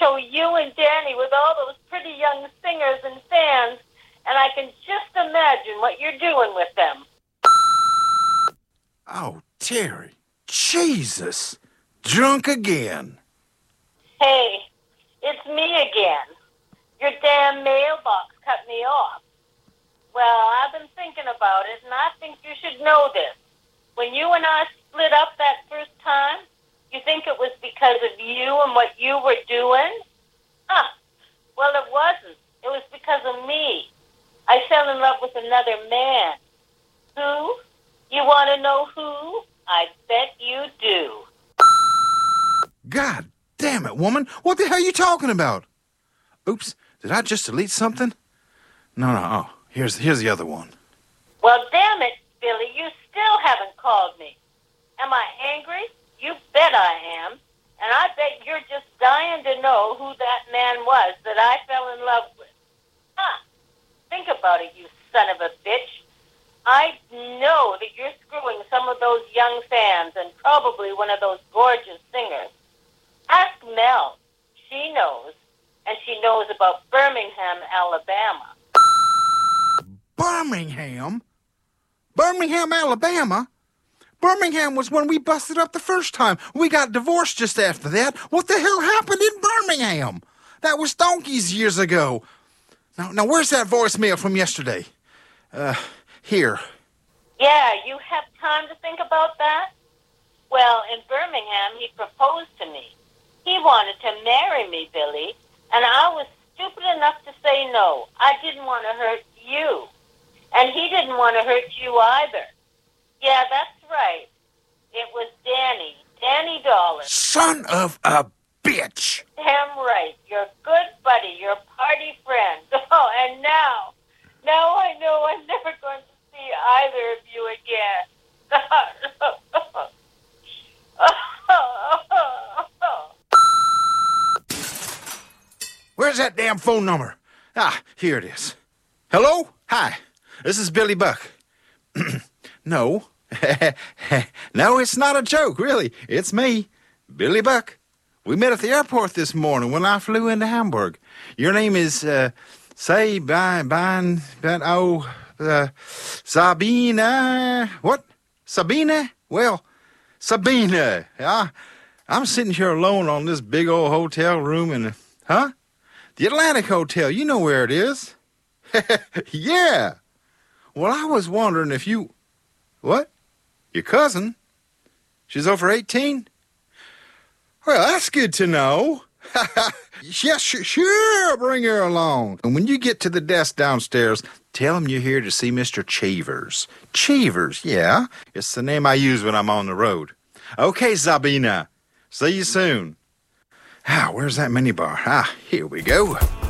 show you and Danny with all those pretty young singers and fans, and I can just imagine what you're doing with them. Oh, Terry. Jesus. Drunk again. Hey, it's me again. Your damn mailbox cut me off. Well, I've been thinking about it, and I think you should know this. When you and I split up that first time, you think it was because of you and what you were doing? Well, it wasn't. It was because of me. I fell in love with another man. Who? You want to know who? I bet you do. God damn it, woman. What the hell are you talking about? Oops, did I just delete something? No. Oh, here's the other one. Well, damn it, Billy, you still haven't called me. Am I angry? You bet I am. And I bet you're just dying to know who that man was that I fell in love with. Think about it, you son of a bitch. I know that you're screwing some of those young fans and probably one of those gorgeous singers. Ask Mel. She knows. And she knows about Birmingham, Alabama. Birmingham? Birmingham, Alabama? Birmingham was when we busted up the first time. We got divorced just after that. What the hell happened in Birmingham? That was donkeys years ago. Now where's that voicemail from yesterday? Here. Yeah, you have time to think about that? Well, in Birmingham, he proposed to me. He wanted to marry me, Billy, and I was stupid enough to say no. I didn't want to hurt you, and he didn't want to hurt you either. Yeah, that's right. It was Danny Dolan. Son of a bitch! Damn right. Your good buddy, your party friend. Oh, and now I know I'm never going to see either of you again. Where's that damn phone number? Here it is. Hello? Hi. This is Billy Buck. No. No, it's not a joke, really. It's me, Billy Buck. We met at the airport this morning when I flew into Hamburg. Your name is, Sabina. What? Sabina? Well, Sabina. I'm sitting here alone on this big old hotel room in, the Atlantic Hotel. You know where it is. Yeah. Well, I was wondering if you... What? Your cousin? She's over 18? Well, that's good to know. Yes, sure, bring her along. And when you get to the desk downstairs, tell him you're here to see Mr. Cheevers. Cheevers, yeah. It's the name I use when I'm on the road. Okay, Sabina. See you soon. Where's that minibar? Here we go.